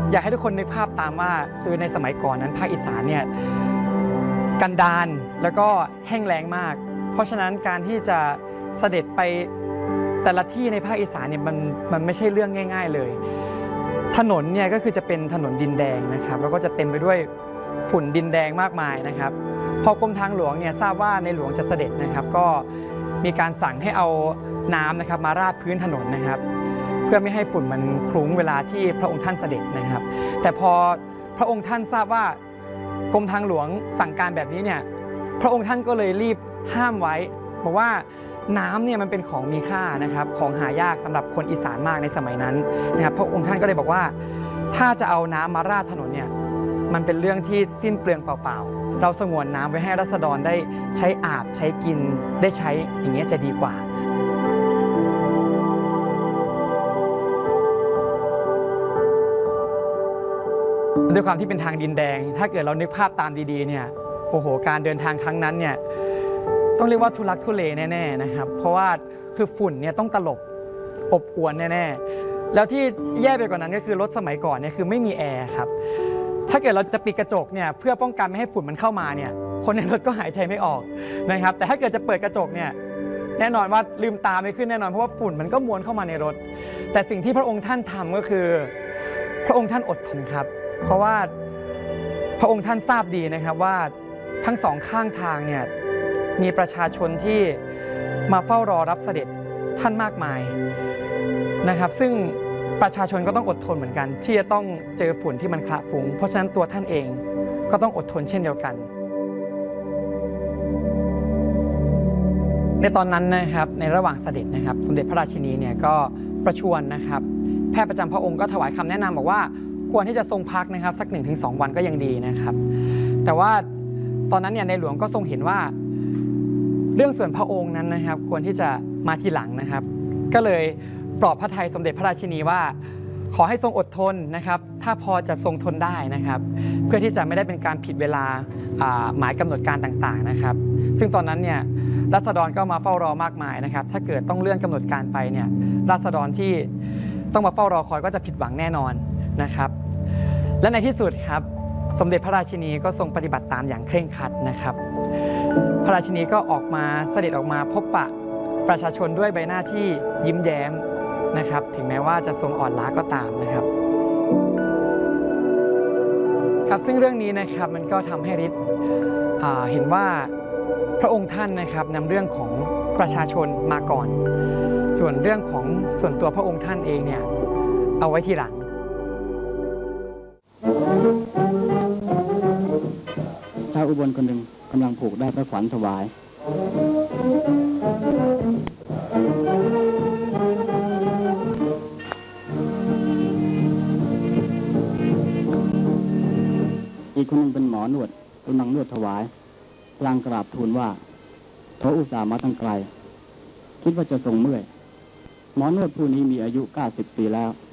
อยากให้ทุกคนนึกภาพตามว่าคือในสมัยก่อนนั้นภาคอีสานเนี่ยกันดารแล้วก็แห้งแล้งมากเพราะฉะนั้นการที่จะเสด็จไปแต่ละที่ในภาคอีสานเนี่ยมันไม่ใช่เรื่องง่ายๆเลยถนนเนี่ยก็คือจะเป็นถนนดินแดงนะครับแล้วก็จะเต็มไปด้วยฝุ่นดินแดงมากมายนะครับพอกรมทางหลวงเนี่ยทราบว่าในหลวงจะเสด็จนะครับก็มีการสั่งให้เอาน้ำนะครับมาราดพื้นถนนนะครับเพื่อไม่ให้ฝุ่นมันคลุ้งเวลาที่พระองค์ท่านเสด็จนะครับแต่พอพระองค์ท่านทราบว่ากรมทางหลวงสั่งการแบบนี้เนี่ยพระองค์ท่านก็เลยรีบห้ามไว้บอกว่าน้ำเนี่ยมันเป็นของมีค่านะครับของหายากสำหรับคนอีสานมากในสมัยนั้นนะครับพระองค์ท่านก็เลยบอกว่าถ้าจะเอาน้ำมาราดถนนเนี่ยมันเป็นเรื่องที่สิ้นเปลืองเปล่าๆเราสงวนน้ำไว้ให้ราษฎรได้ใช้อาบใช้กินได้ใช้อย่างเงี้ยจะดีกว่าด้วยความที่เป็นทางดินแดงถ้าเกิดเรานึกภาพตามดีๆเนี่ยโอ้โหการเดินทางครั้งนั้นเนี่ยต้องเรียกว่าทุลักทุเลแน่ๆนะครับเพราะว่าคือฝุ่นเนี่ยต้องตลบอบอวนแน่ๆแล้วที่แย่ไปกว่านั้นก็คือรถสมัยก่อนเนี่ยคือไม่มีแอร์ครับถ้าเกิดเราจะปิดกระจกเนี่ยเพื่อป้องกันไม่ให้ฝุ่นมันเข้ามาเนี่ยคนในรถก็หายใจไม่ออกนะครับแต่ถ้าเกิดจะเปิดกระจกเนี่ยแน่นอนว่าลืมตาไม่ขึ้นแน่นอนเพราะว่าฝุ่นมันก็มวนเข้ามาในรถแต่สิ่งที่พระองค์ท่านทำก็คือพระองค์ท่านอดทนครับเพราะว่าพระองค์ท่านทราบดีนะครับว่าทั้งสองข้างทางเนี่ยมีประชาชนที่มาเฝ้ารอรับเสด็จท่านมากมายนะครับซึ่งประชาชนก็ต้องอดทนเหมือนกันที่จะต้องเจอฝุ่นที่มันคละฟุ้งเพราะฉะนั้นตัวท่านเองก็ต้องอดทนเช่นเดียวกันในตอนนั้นนะครับในระหว่างเสด็จนะครับสมเด็จพระราชินีเนี่ยก็ประชวรนะครับแพทย์ประจำพระองค์ก็ถวายคำแนะนำบอกว่าควรที่จะทรงพักนะครับสัก 1-2 วันก็ยังดีนะครับแต่ว่าตอนนั้นเนี่ยในหลวงก็ทรงเห็นว่าเรื่องส่วนพระองค์นั้นนะครับควรที่จะมาทีหลังนะครับก็เลยปลอบพระทัยสมเด็จพระราชินีว่าขอให้ทรงอดทนนะครับถ้าพอจะทรงทนได้นะครับเพื่อที่จะไม่ได้เป็นการผิดเวลาหมายกำหนดการต่างๆนะครับซึ่งตอนนั้นเนี่ยราษฎรก็มาเฝ้ารอมากมายนะครับถ้าเกิดต้องเลื่อนกำหนดการไปเนี่ยราษฎรที่ต้องมาเฝ้ารอคอยก็จะผิดหวังแน่นอนนะครับและในที่สุดครับสมเด็จพระราชินีก็ทรงปฏิบัติตามอย่างเคร่งครัดนะครับพระราชินีก็ออกมาเสด็จออกมาพบปะประชาชนด้วยใบหน้าที่ยิ้มแย้มนะครับถึงแม้ว่าจะทรงอ่อนล้าก็ตามนะครับครับซึ่งเรื่องนี้นะครับมันก็ทำให้ฤทธิ์เห็นว่าพระองค์ท่านนะครับนำเรื่องของประชาชนมาก่อนส่วนเรื่องของส่วนตัวพระองค์ท่านเองเนี่ยเอาไว้ทีหลังชาวอุบลคนหนึ่งกำลังผูกได้พระขวัญถวายอีกคนหนึ่งเป็นหมอนวดกำลังนวดถวายพลางกราบทูลว่าเขาอุตส่าห์มาตั้งไกลคิดว่าจะทรงเมื่อยหมอนวดผู้นี้มีอายุ90 ปีแล้ว